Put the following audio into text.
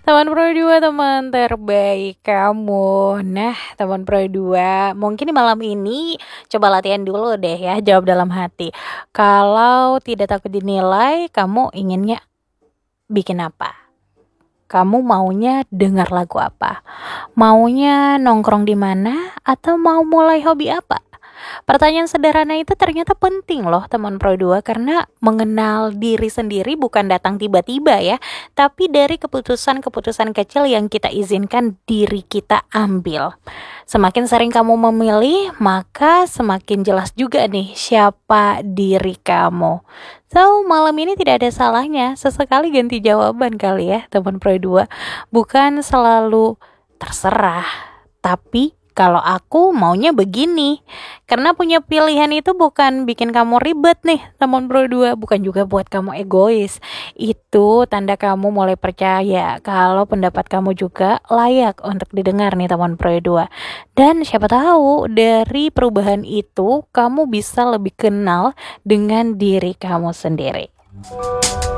Teman Pro 2, teman terbaik kamu. Nah, teman Pro 2, mungkin di malam ini coba latihan dulu deh ya, jawab dalam hati. Kalau tidak takut dinilai, kamu inginnya bikin apa? Kamu maunya dengar lagu apa? Maunya nongkrong di mana? Atau mau mulai hobi apa? Pertanyaan sederhana itu ternyata penting loh teman Pro 2, karena mengenal diri sendiri bukan datang tiba-tiba ya, tapi dari keputusan-keputusan kecil yang kita izinkan diri kita ambil. Semakin sering kamu memilih, maka semakin jelas juga nih siapa diri kamu. So, malam ini tidak ada salahnya sesekali ganti jawaban kali ya teman Pro 2. Bukan selalu terserah, tapi kalau aku maunya begini. Karena punya pilihan itu bukan bikin kamu ribet nih teman Pro 2, bukan juga buat kamu egois. Itu tanda kamu mulai percaya kalau pendapat kamu juga layak untuk didengar nih teman Pro 2. Dan siapa tahu dari perubahan itu kamu bisa lebih kenal dengan diri kamu sendiri.